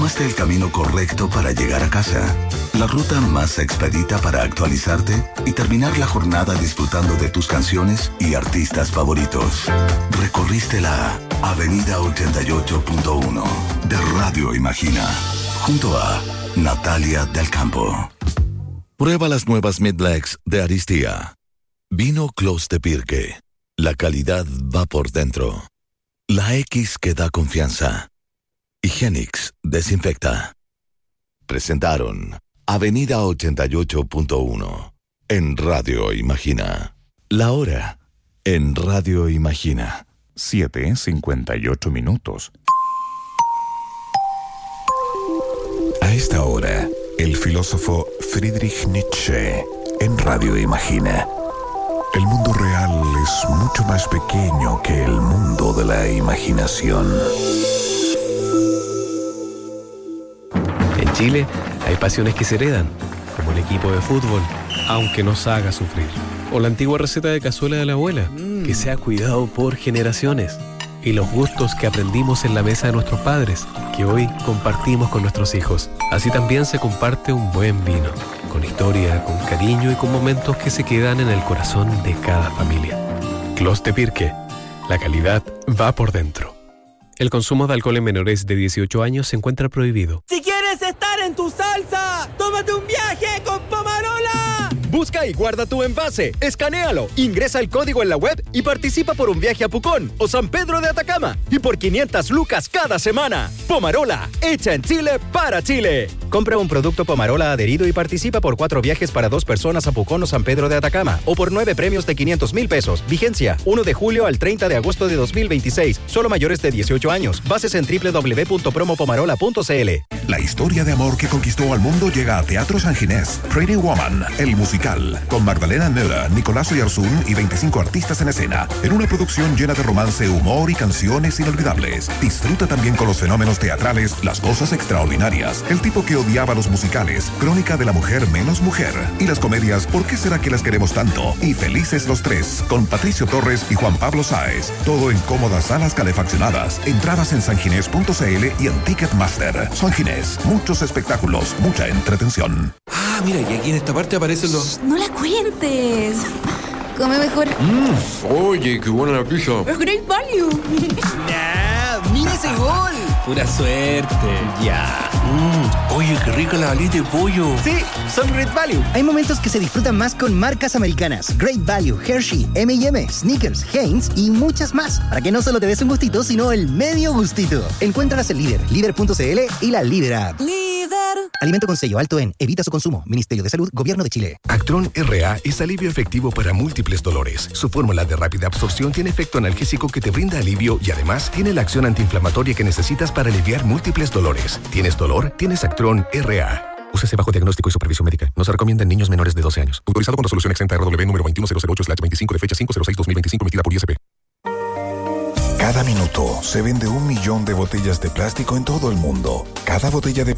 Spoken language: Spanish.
¿Tomaste el camino correcto para llegar a casa? ¿La ruta más expedita para actualizarte y terminar la jornada disfrutando de tus canciones y artistas favoritos? Recorriste la Avenida 88.1 de Radio Imagina, junto a Natalia del Campo. Prueba las nuevas Midlegs de Aristia. Vino Clos de Pirque. La calidad va por dentro. La X que da confianza. Higienix desinfecta. Presentaron Avenida 88.1 en Radio Imagina. La hora en Radio Imagina. 7:58. A esta hora, el filósofo Friedrich Nietzsche en Radio Imagina. El mundo real es mucho más pequeño que el mundo de la imaginación. En Chile hay pasiones que se heredan, como el equipo de fútbol, aunque nos haga sufrir. O la antigua receta de cazuela de la abuela, que se ha cuidado por generaciones. Y los gustos que aprendimos en la mesa de nuestros padres, que hoy compartimos con nuestros hijos. Así también se comparte un buen vino, con historia, con cariño y con momentos que se quedan en el corazón de cada familia. Clos de Pirque, la calidad va por dentro. El consumo de alcohol en menores de 18 años se encuentra prohibido. Si quieres estar en tu salsa, tómate un viaje con Pomarola. Busca y guarda tu envase, escanéalo, ingresa el código en la web y participa por un viaje a Pucón o San Pedro de Atacama y por 500 lucas cada semana. Pomarola, hecha en Chile para Chile. Compra un producto Pomarola adherido y participa por 4 viajes para 2 personas a Pucón o San Pedro de Atacama o por 9 premios de 500,000 pesos. Vigencia 1 de julio al 30 de agosto de 2026. Solo mayores de 18 años. Bases en www.promopomarola.cl. La historia de amor que conquistó al mundo llega a Teatro San Ginés. Pretty Woman, el musical, con Magdalena Müller, Nicolás Oyarzún y 25 artistas en escena, en una producción llena de romance, humor y canciones inolvidables. Disfruta también con los fenómenos teatrales, las cosas extraordinarias, el tipo que odiaba los musicales, Crónica de la mujer menos mujer, y las comedias ¿Por qué será que las queremos tanto? Y Felices los tres, con Patricio Torres y Juan Pablo Sáez. Todo en cómodas salas calefaccionadas. Entradas en sanginés.cl y en Ticketmaster. San Ginés, muchos espectáculos, mucha entretención. Ah, mira, y aquí en esta parte aparecen los... No la cuentes. Come mejor. Oye, qué buena la pizza. Es Great Value. ¡Mira ese gol! Pura suerte. Ya. Oye, qué rica la alita de pollo. Sí, son Great Value. Hay momentos que se disfrutan más con marcas americanas. Great Value, Hershey, M&M, Snickers, Heinz y muchas más. Para que no solo te des un gustito, sino el medio gustito. Encuéntralas en Líder, líder.cl y la Líder App. Líder. Alimento con sello alto en Evita su consumo. Ministerio de Salud, Gobierno de Chile. Actron RA es alivio efectivo para múltiples dolores. Su fórmula de rápida absorción tiene efecto analgésico que te brinda alivio y además tiene la acción antiinflamatoria que necesitas para aliviar múltiples dolores. ¿Tienes dolor? Tienes Actron RA. Úsese bajo diagnóstico y supervisión médica. No se recomienda en niños menores de 12 años. Autorizado con resolución exenta RW número 21008/25 de fecha 5/06/2025 emitida por ISP. Cada minuto se vende 1 millón de botellas de plástico en todo el mundo. Cada botella de